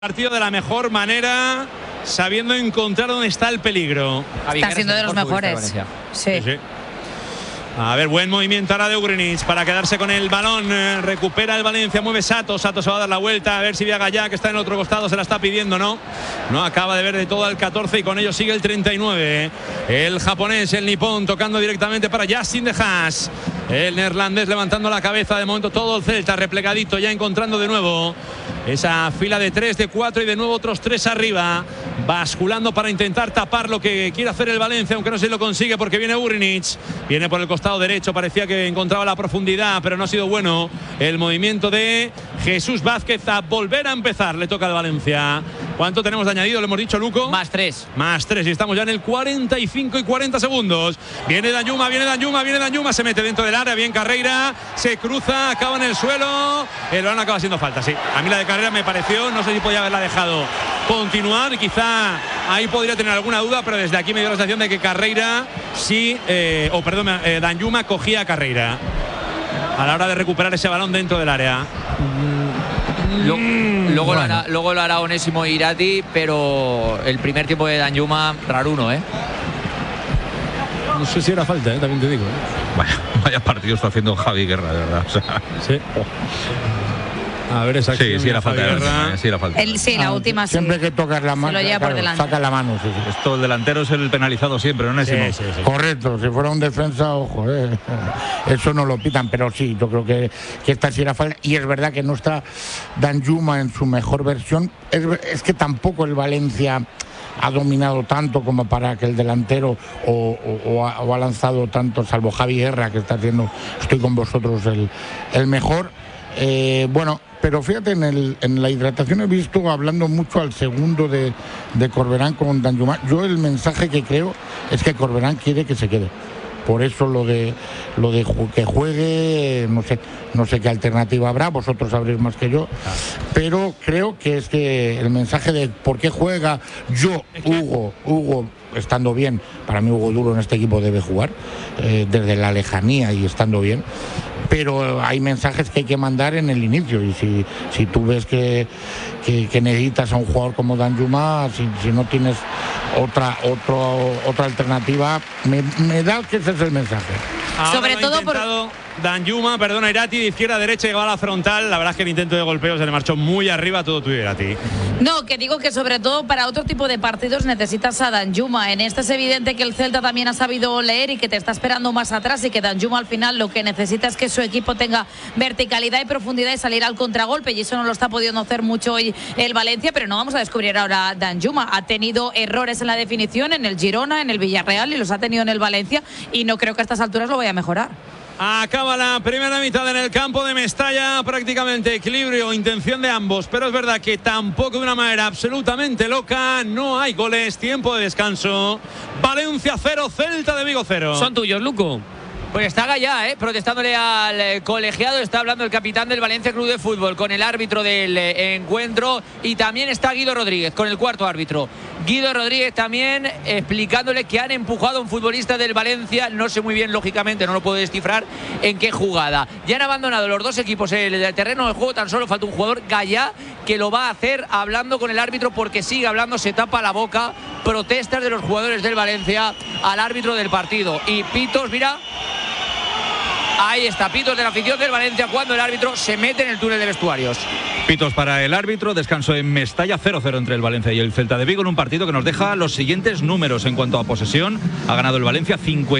Partido de la mejor manera, sabiendo encontrar dónde está el peligro. Está siendo de los mejores. Sí. A ver, buen movimiento ahora de Ugrinic para quedarse con el balón. Recupera el Valencia, mueve Sato. Sato se va a dar la vuelta, a ver si Viaga ya, que está en el otro costado, se la está pidiendo, ¿no? No acaba de ver de todo al 14 y con ello sigue el 39. El japonés, el nipón, tocando directamente para Justin de Haas. El neerlandés levantando la cabeza, de momento todo el Celta replegadito, ya encontrando de nuevo esa fila de 3, de 4 y de nuevo otros 3 arriba, basculando para intentar tapar lo que quiere hacer el Valencia, aunque no sé si lo consigue porque viene Ugrinic, viene por el costado derecho, parecía que encontraba la profundidad, pero no ha sido bueno el movimiento de Jesús Vázquez. A volver a empezar, le toca al Valencia. ¿Cuánto tenemos de añadido? Le hemos dicho, Luco. Más 3 y estamos ya en el 45 y 40 segundos. Viene Danjuma, se mete dentro del área, bien Carreira, se cruza, acaba en el suelo, el balón acaba siendo falta, sí. A mí la de Carreira me pareció, no sé si podía haberla dejado continuar, quizá ahí podría tener alguna duda, pero desde aquí me dio la sensación de que Carreira sí, Danjuma cogía a Carreira a la hora de recuperar ese balón dentro del área. Luego lo hará Onésimo Irati, pero el primer tiempo de Danjuma, raruno, ¿eh? No sé si era falta, también te digo. Vaya partido está haciendo Javi Guerra, de verdad. O sea. Sí. A ver esa acción. Sí, era falta. La última sí. Siempre que tocas la mano, saca la mano. Sí. Esto, el delantero es el penalizado siempre, ¿no? Sí. Correcto, si fuera un defensa, ojo, eso no lo pitan, pero sí, yo creo que esta sí era falta. Y es verdad que no está Danjuma en su mejor versión. Es que tampoco el Valencia ha dominado tanto como para que el delantero o ha lanzado tanto, salvo Javi Guerra, que está haciendo, estoy con vosotros, el mejor. Pero fíjate, en la hidratación he visto hablando mucho al segundo de Corberán con Danjuma. Yo el mensaje que creo es que Corberán quiere que se quede. Por eso lo de que juegue, no sé qué alternativa habrá, vosotros sabréis más que yo, pero creo que es que el mensaje de por qué juega Hugo estando bien, para mí Hugo Duro en este equipo debe jugar desde la lejanía y estando bien, pero hay mensajes que hay que mandar en el inicio, y si tú ves que necesitas a un jugador como Danjuma, si no tienes otra alternativa, me da que ese es el mensaje. Ahora sobre todo por Danjuma, Irati, de izquierda a derecha, llegaba a la frontal. La verdad es que el intento de golpeo se le marchó muy arriba, todo tuyo, Irati. No, que digo que sobre todo para otro tipo de partidos necesitas a Danjuma. En este es evidente que el Celta también ha sabido leer y que te está esperando más atrás, y que Danjuma al final lo que necesita es que su equipo tenga verticalidad y profundidad y salir al contragolpe, y eso no lo está pudiendo hacer mucho hoy el Valencia, pero no vamos a descubrir ahora Danjuma. Ha tenido errores en la definición en el Girona, en el Villarreal, y los ha tenido en el Valencia, y no creo que a estas alturas lo vaya a mejorar. Acaba la primera mitad en el campo de Mestalla, prácticamente equilibrio, intención de ambos, pero es verdad que tampoco de una manera absolutamente loca. No hay goles, tiempo de descanso. Valencia 0, Celta de Vigo 0. Son tuyos, Luco. Pues está Gallá, protestándole al colegiado. Está hablando el capitán del Valencia Club de Fútbol con el árbitro del encuentro, y también está Guido Rodríguez con el cuarto árbitro. Guido Rodríguez también explicándole que han empujado a un futbolista del Valencia, no sé muy bien, lógicamente no lo puedo descifrar en qué jugada. Ya han abandonado los dos equipos el terreno del juego, tan solo falta un jugador, Gallá, que lo va a hacer hablando con el árbitro, porque sigue hablando, se tapa la boca. Protestas de los jugadores del Valencia al árbitro del partido. Y pitos, mira, ahí está, pitos de la afición del Valencia cuando el árbitro se mete en el túnel de vestuarios. Pitos para el árbitro, descanso en Mestalla, 0-0 entre el Valencia y el Celta de Vigo, en un partido que nos deja los siguientes números en cuanto a posesión. Ha ganado el Valencia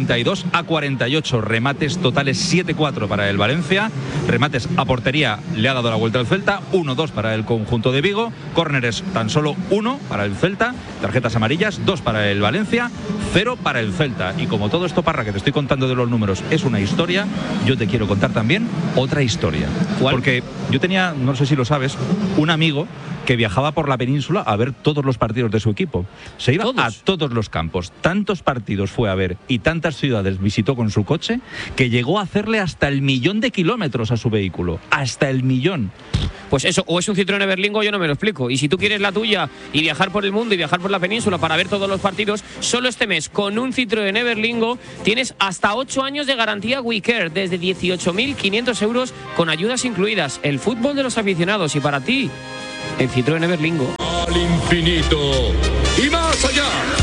52-48, remates totales 7-4 para el Valencia, remates a portería le ha dado la vuelta al Celta, 1-2 para el conjunto de Vigo, córneres tan solo 1 para el Celta, tarjetas amarillas 2 para el Valencia, 0 para el Celta. Y como todo esto, Parra, que te estoy contando de los números es una historia, yo te quiero contar también otra historia. ¿Cuál? Porque yo tenía, no sé si lo sabes, un amigo que viajaba por la península a ver todos los partidos de su equipo. Se iba a todos los campos. Tantos partidos fue a ver y tantas ciudades visitó con su coche que llegó a hacerle hasta el 1.000.000 de kilómetros a su vehículo. Hasta el 1.000.000. Pues eso, o es un Citroën Everlingo, yo no me lo explico. Y si tú quieres la tuya y viajar por el mundo y viajar por la península para ver todos los partidos, solo este mes con un Citroën Everlingo tienes hasta 8 años de garantía WeCare, desde 18.500 euros con ayudas incluidas. El fútbol de los aficionados, y para ti en Citroën Everlingo. Al infinito y más allá.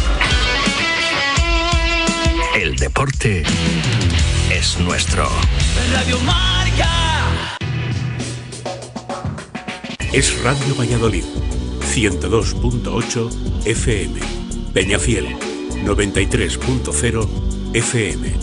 El deporte es nuestro. Radio Marca. Es Radio Valladolid, 102.8 FM. Peñafiel, 93.0 FM.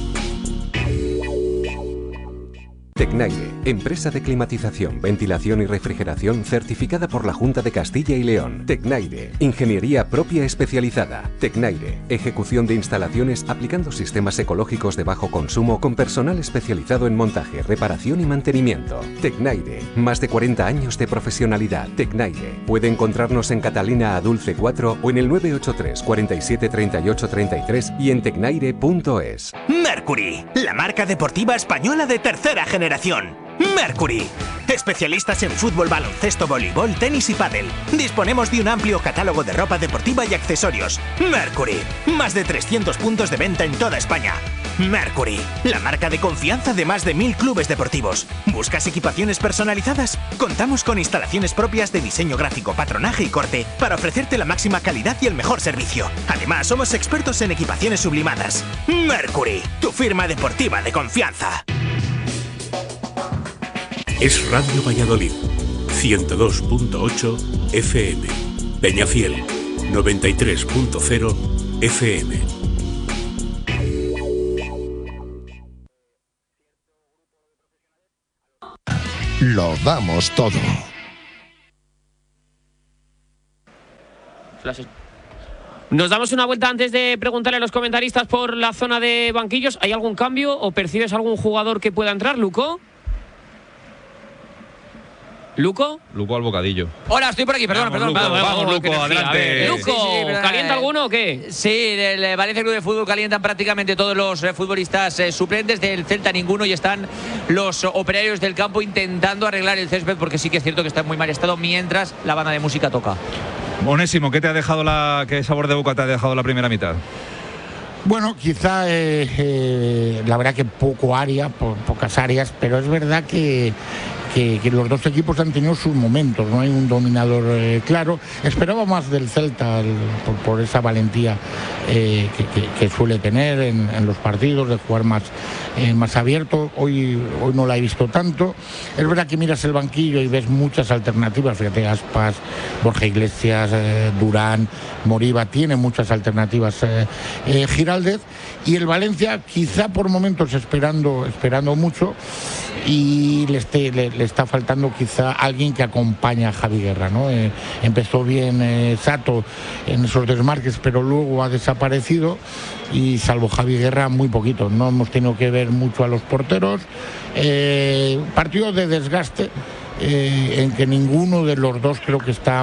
Tecnaire, empresa de climatización, ventilación y refrigeración certificada por la Junta de Castilla y León. Tecnaire, ingeniería propia especializada. Tecnaire, ejecución de instalaciones aplicando sistemas ecológicos de bajo consumo con personal especializado en montaje, reparación y mantenimiento. Tecnaire, más de 40 años de profesionalidad. Tecnaire, puede encontrarnos en Catalina a Dulce 4 o en el 983 47 38 33 y en tecnaire.es. Mercury, la marca deportiva española de tercera generación. Mercury, especialistas en fútbol, baloncesto, voleibol, tenis y pádel. Disponemos de un amplio catálogo de ropa deportiva y accesorios. Mercury, más de 300 puntos de venta en toda España. Mercury, la marca de confianza de más de 1000 clubes deportivos. ¿Buscas equipaciones personalizadas? Contamos con instalaciones propias de diseño gráfico, patronaje y corte para ofrecerte la máxima calidad y el mejor servicio. Además, somos expertos en equipaciones sublimadas. Mercury, tu firma deportiva de confianza. Es Radio Valladolid, 102.8 FM. Peñafiel, 93.0 FM. Lo damos todo. Nos damos una vuelta antes de preguntarle a los comentaristas por la zona de banquillos. ¿Hay algún cambio o percibes algún jugador que pueda entrar, Luco? ¿Luco? Luco al bocadillo. Hola, estoy por aquí, perdón. Vamos, Luco, adelante. Luco, Sí, ¿calienta alguno o qué? Sí, el Valencia Club de Fútbol calientan prácticamente todos los futbolistas suplentes. Del Celta ninguno, y están los operarios del campo intentando arreglar el césped, porque sí que es cierto que está en muy mal estado mientras la banda de música toca. Onésimo, ¿qué qué sabor de boca te ha dejado la primera mitad? Bueno, quizá la verdad que poco área, pocas áreas, pero es verdad que los dos equipos han tenido sus momentos, no hay un dominador claro. Esperaba más del Celta por esa valentía que suele tener en los partidos, de jugar más abierto. Hoy no la he visto tanto. Es verdad que miras el banquillo y ves muchas alternativas. Fíjate, Aspas, Borja Iglesias, Durán, Moriba, tiene muchas alternativas Giraldez, y el Valencia quizá por momentos esperando mucho, y le está faltando quizá alguien que acompañe a Javi Guerra, ¿no? Empezó bien Sato en esos desmarques, pero luego ha desaparecido, y salvo Javi Guerra muy poquito. No hemos tenido que ver mucho a los porteros. Partido de desgaste en que ninguno de los dos creo que está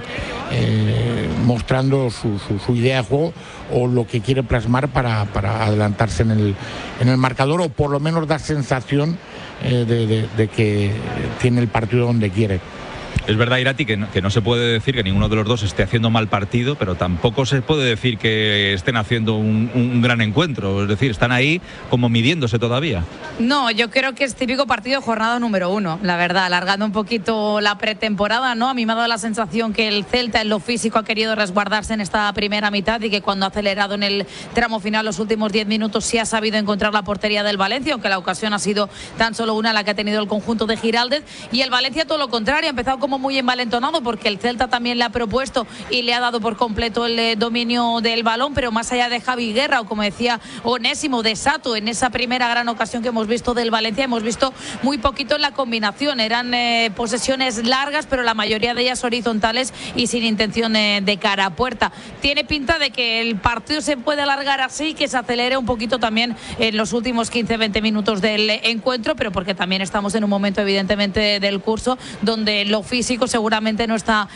mostrando su idea de juego o lo que quiere plasmar para adelantarse en el marcador, o por lo menos dar sensación de que tiene el partido donde quiere. Es verdad, Irati, que no se puede decir que ninguno de los dos esté haciendo mal partido, pero tampoco se puede decir que estén haciendo un gran encuentro. Es decir, están ahí como midiéndose todavía. No, yo creo que es típico partido de jornada número 1, la verdad, alargando un poquito la pretemporada, ¿no? A mí me ha dado la sensación que el Celta en lo físico ha querido resguardarse en esta primera mitad, y que cuando ha acelerado en el tramo final los últimos 10 minutos sí ha sabido encontrar la portería del Valencia, aunque la ocasión ha sido tan solo una la que ha tenido el conjunto de Giraldez. Y el Valencia todo lo contrario, ha empezado como muy envalentonado, porque el Celta también le ha propuesto y le ha dado por completo el dominio del balón, pero más allá de Javi Guerra, o como decía Onésimo, de Sato, en esa primera gran ocasión que hemos visto del Valencia, hemos visto muy poquito en la combinación. Eran posesiones largas, pero la mayoría de ellas horizontales y sin intención de cara a puerta. Tiene pinta de que el partido se puede alargar así, que se acelere un poquito también en los últimos 15-20 minutos del encuentro, pero porque también estamos en un momento evidentemente del curso donde lo físico seguramente no está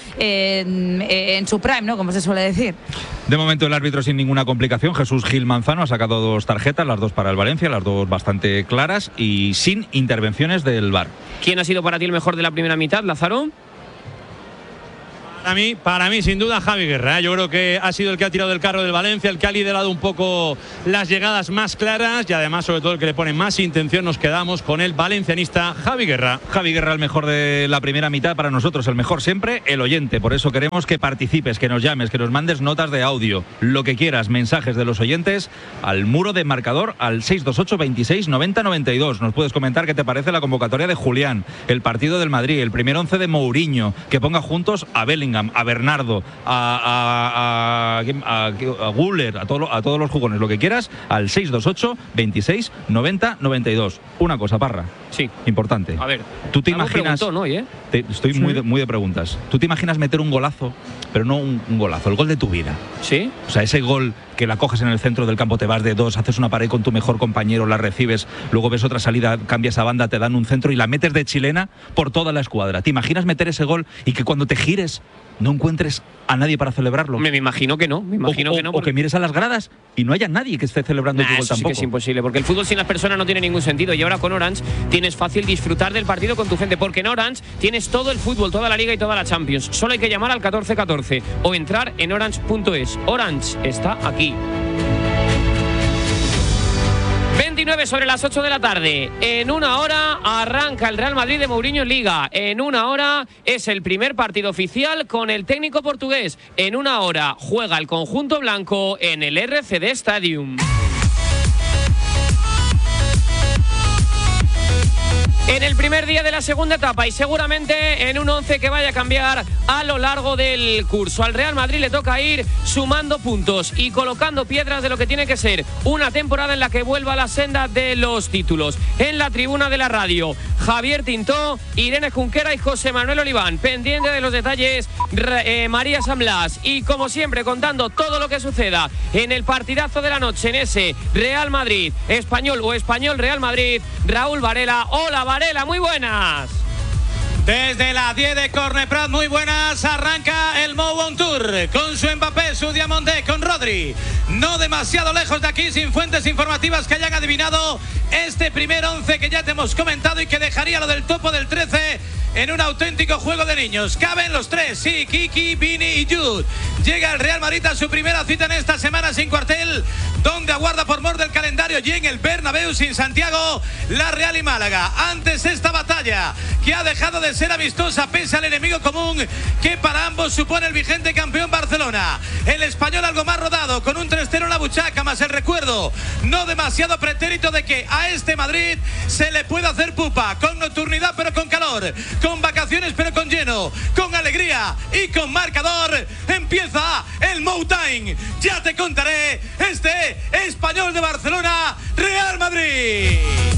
en su prime, ¿no? Como se suele decir. De momento el árbitro sin ninguna complicación, Jesús Gil Manzano, ha sacado 2 tarjetas, las 2 para el Valencia, las 2 bastante claras y sin intervenciones del VAR. ¿Quién ha sido para ti el mejor de la primera mitad, Lázaro? Para mí, sin duda, Javi Guerra. Yo creo que ha sido el que ha tirado del carro del Valencia, el que ha liderado un poco las llegadas más claras y además, sobre todo, el que le pone más intención. Nos quedamos con el valencianista Javi Guerra. Javi Guerra, el mejor de la primera mitad para nosotros, el mejor siempre, el oyente. Por eso queremos que participes, que nos llames, que nos mandes notas de audio, lo que quieras, mensajes de los oyentes al muro de marcador al 628 26 90 92. Nos puedes comentar qué te parece la convocatoria de Julián, el partido del Madrid, el primer 11 de Mourinho, que ponga juntos a Bellingham, a Bernardo, a Güler, a todos los jugones, lo que quieras, al 628 26 90 92. Una cosa, Parra. Sí. Importante. A ver. ¿Tú te imaginas? Estoy Sí. muy de preguntas. ¿Tú te imaginas meter un golazo, pero no un golazo, el gol de tu vida? Sí. O sea, ese gol que la coges en el centro del campo, te vas de dos, haces una pared con tu mejor compañero, la recibes, luego ves otra salida, cambias a banda, te dan un centro y la metes de chilena por toda la escuadra. ¿Te imaginas meter ese gol y que cuando te gires no encuentres a nadie para celebrarlo? Me imagino que no. O que mires a las gradas y no haya nadie que esté celebrando tu gol eso tampoco. Sí que es imposible, porque el fútbol sin las personas no tiene ningún sentido. Y ahora con Orange tienes fácil disfrutar del partido con tu gente, porque en Orange tienes todo el fútbol, toda la Liga y toda la Champions. Solo hay que llamar al 1414 o entrar en orange.es. Orange está aquí. 29 sobre las 8 de la tarde. En una hora arranca el Real Madrid de Mourinho en Liga. En una hora es el primer partido oficial con el técnico portugués. En una hora juega el conjunto blanco en el RCD Stadium. En el primer día de la segunda etapa y seguramente en un 11 que vaya a cambiar a lo largo del curso. Al Real Madrid le toca ir sumando puntos y colocando piedras de lo que tiene que ser una temporada en la que vuelva a la senda de los títulos. En la tribuna de la radio, Javier Tintó, Irene Junquera y José Manuel Oliván. Pendiente de los detalles, María San Blas. Y como siempre, contando todo lo que suceda en el partidazo de la noche, en ese Real Madrid Español o Español Real Madrid, Raúl Varela. Hola, Varela, muy buenas. Desde la 10 de Corneprat, muy buenas, arranca el Mou On Tour con su Mbappé, su Diamondé, con Rodri. No demasiado lejos de aquí, sin fuentes informativas que hayan adivinado este primer 11 que ya te hemos comentado y que dejaría lo del topo del 13 en un auténtico juego de niños. Caben los tres, sí, Kiki, Vini y Jude. Llega el Real Madrid a su primera cita en esta semana sin cuartel, donde aguarda por mor del calendario y en el Bernabéu sin Santiago, la Real y Málaga. Antes esta batalla que ha dejado de ser amistosa pese al enemigo común que para ambos supone el vigente campeón Barcelona. El español algo más rodado, con un 3-0 en la buchaca, más el recuerdo no demasiado pretérito de que a este Madrid se le puede hacer pupa, con nocturnidad pero con calor, con vacaciones pero con lleno, con alegría y con marcador. Empieza el Mou Time. Ya te contaré este Español de Barcelona, Real Madrid.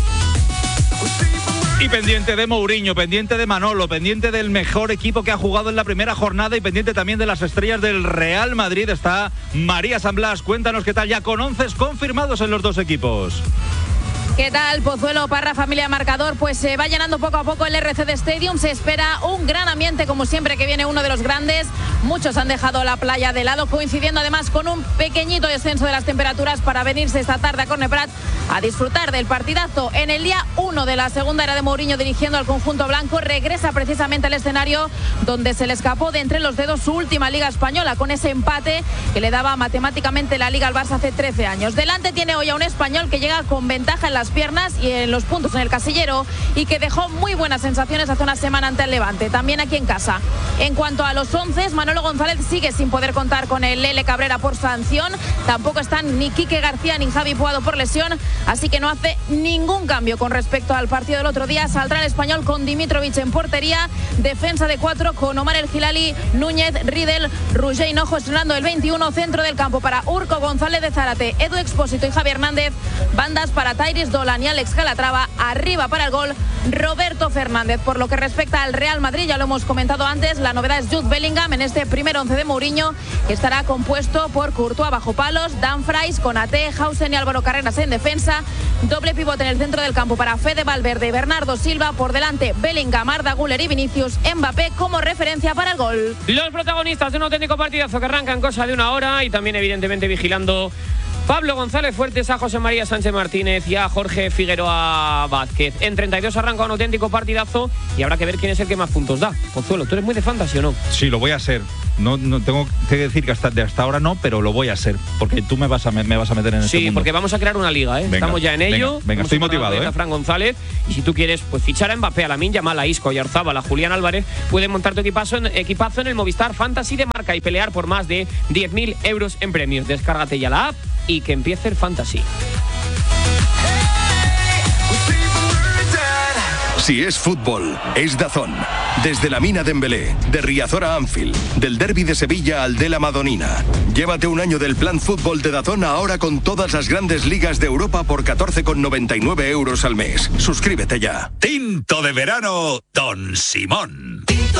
Y pendiente de Mourinho, pendiente de Manolo, pendiente del mejor equipo que ha jugado en la primera jornada y pendiente también de las estrellas del Real Madrid está María San Blas. Cuéntanos qué tal, ya con 11 confirmados en los dos equipos. ¿Qué tal, Pozuelo, Parra, familia marcador? Pues se va llenando poco a poco el RCD Stadium. Se espera un gran ambiente, como siempre que viene uno de los grandes. Muchos han dejado la playa de lado, coincidiendo además con un pequeñito descenso de las temperaturas para venirse esta tarde a Corneprat a disfrutar del partidazo. En el día 1 de la segunda era de Mourinho dirigiendo al conjunto blanco, regresa precisamente al escenario donde se le escapó de entre los dedos su última Liga Española, con ese empate que le daba matemáticamente la Liga al Barça hace 13 años. Delante tiene hoy a un español que llega con ventaja en las piernas y en los puntos en el casillero y que dejó muy buenas sensaciones hace una semana ante el Levante, también aquí en casa. En cuanto a los 11, Manolo González sigue sin poder contar con el Lele Cabrera por sanción, tampoco están ni Quique García ni Javi Puado por lesión, así que no hace ningún cambio con respecto al partido del otro día. Saldrá el español con Dimitrovic en portería, defensa de 4 con Omar El Hilali, Núñez, Riedel, Roger Hinojo estrenando el 21, centro del campo para Urco González de Zárate, Edu Expósito y Javi Hernández, bandas para Tairis Dolan y Alex Calatrava, arriba para el gol Roberto Fernández. Por lo que respecta al Real Madrid, ya lo hemos comentado antes, la novedad es Jude Bellingham en este primer 11 de Mourinho, que estará compuesto por Courtois bajo palos, Dumfries, Konaté, Hausen y Álvaro Carreras en defensa, doble pivote en el centro del campo para Fede Valverde y Bernardo Silva, por delante Bellingham, Arda Güler y Vinicius, Mbappé como referencia para el gol. Los protagonistas de un auténtico partidazo que arranca en cosa de una hora y también evidentemente vigilando Pablo González Fuertes, a José María Sánchez Martínez y a Jorge Figueroa Vázquez. En 32 arranca un auténtico partidazo y habrá que ver quién es el que más puntos da. Pozuelo, ¿tú eres muy de fantasy o no? Sí, lo voy a ser. No tengo que decir que hasta ahora no, pero lo voy a hacer, porque tú me vas a meter en este mundo. Sí, porque vamos a crear una liga, ¿eh? Estamos ya en ello. Venga, estoy motivado, ¿eh? Fran González, y si tú quieres pues fichar a Mbappé, a Lamine Yamal, a Isco, a Oyarzabal, a Julián Álvarez, puedes montar tu equipazo en el Movistar Fantasy de marca y pelear por más de 10.000 euros en premios. Descárgate ya la app y que empiece el Fantasy. Si es fútbol, es DAZN. Desde la Mina Dembélé, de Riazor a Anfield, del Derbi de Sevilla al de la Madonina. Llévate un año del plan fútbol de DAZN ahora con todas las grandes ligas de Europa por 14,99 euros al mes. Suscríbete ya. Tinto de verano, Don Simón.